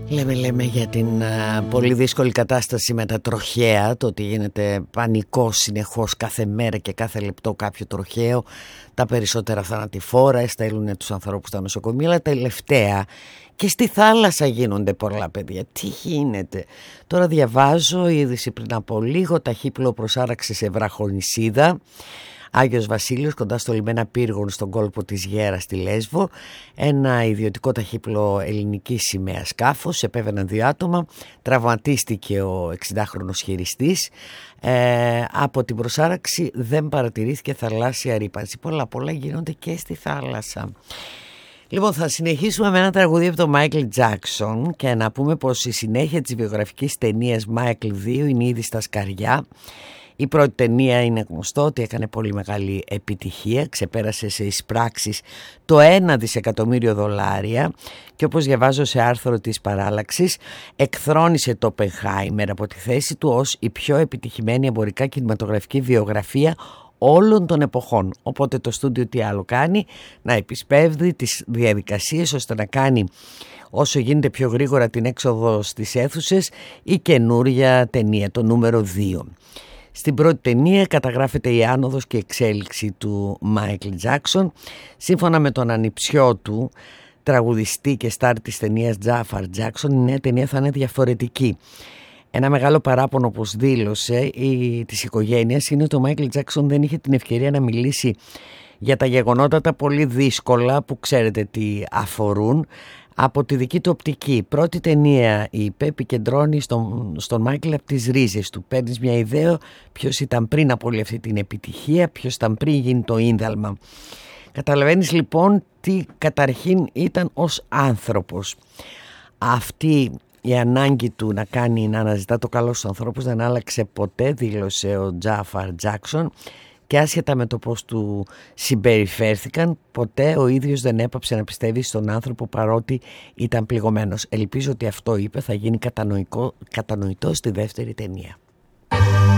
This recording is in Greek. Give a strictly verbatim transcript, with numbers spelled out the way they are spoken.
Λέμε, λέμε για την α, πολύ δύσκολη κατάσταση με τα τροχαία, το ότι γίνεται πανικός συνεχώς κάθε μέρα και κάθε λεπτό κάποιο τροχαίο, τα περισσότερα θανατηφόρα, στέλνουν τους ανθρώπους στα νοσοκομεία, αλλά τελευταία και στη θάλασσα γίνονται πολλά, παιδιά. Τι γίνεται? Τώρα διαβάζω είδηση πριν από λίγο, ταχύπλοο προσάραξε σε βραχονησίδα, Άγιος Βασίλειος, κοντά στο λιμένα Πύργων στον κόλπο της Γέρας στη Λέσβο. Ένα ιδιωτικό ταχύπλοο ελληνική σημαία σκάφος, επέβαιναν δύο άτομα, τραυματίστηκε ο εξηντάχρονος χειριστής. Ε, από την προσάραξη δεν παρατηρήθηκε θαλάσσια ρύπανση. Πολλά πολλά γίνονται και στη θάλασσα. Λοιπόν, θα συνεχίσουμε με ένα τραγούδι από τον Μάικλ Τζάκσον και να πούμε πως η συνέχεια της βιογραφικής ταινίας Μάικλ δύο είναι ήδη στα σκαριά. Η πρώτη ταινία είναι γνωστό ότι έκανε πολύ μεγάλη επιτυχία, ξεπέρασε σε εισπράξεις το ένα δισεκατομμύριο δολάρια και όπως διαβάζω σε άρθρο της Παράλλαξης, εκθρόνησε το Οπενχάιμερ από τη θέση του ως η πιο επιτυχημένη εμπορικά κινηματογραφική βιογραφία όλων των εποχών. Οπότε το στούντιο τι άλλο κάνει? Να επισπεύδει τις διαδικασίες ώστε να κάνει όσο γίνεται πιο γρήγορα την έξοδο στις αίθουσες η καινούρια ταινία, το νούμερο δύο. Στην πρώτη ταινία καταγράφεται η άνοδος και εξέλιξη του Μάικλ Τζάκσον. Σύμφωνα με τον ανιψιό του, τραγουδιστή και στάρ της ταινίας Τζάφαρ Τζάκσον, η νέα ταινία θα είναι διαφορετική. Ένα μεγάλο παράπονο, όπως δήλωσε, η, της οικογένειας είναι ότι ο Μάικλ Τζάκσον δεν είχε την ευκαιρία να μιλήσει για τα γεγονότα τα πολύ δύσκολα που ξέρετε τι αφορούν από τη δική του οπτική. Πρώτη ταινία, είπε, επικεντρώνει στον, στον Μάικλ από τις ρίζες του. Παίρνεις μια ιδέα ποιος ήταν πριν από όλη αυτή την επιτυχία, ποιος ήταν πριν γίνει το ίνδαλμα. Καταλαβαίνεις λοιπόν τι καταρχήν ήταν ως άνθρωπος. Αυτή η ανάγκη του να κάνει, να αναζητά το καλό στους ανθρώπους δεν άλλαξε ποτέ, δήλωσε ο Τζάφαρ Τζάκσον, και άσχετα με το πώς του συμπεριφέρθηκαν, ποτέ ο ίδιος δεν έπαψε να πιστεύει στον άνθρωπο παρότι ήταν πληγωμένος. Ελπίζω ότι αυτό, είπε, θα γίνει κατανοητό στη δεύτερη ταινία.